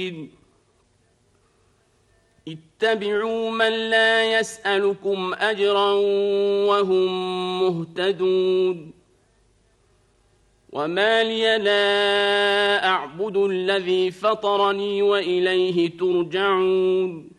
اتبعوا من لا يسألكم أجرا وهم مهتدون وما لي لا أعبد الذي فطرني وإليه ترجعون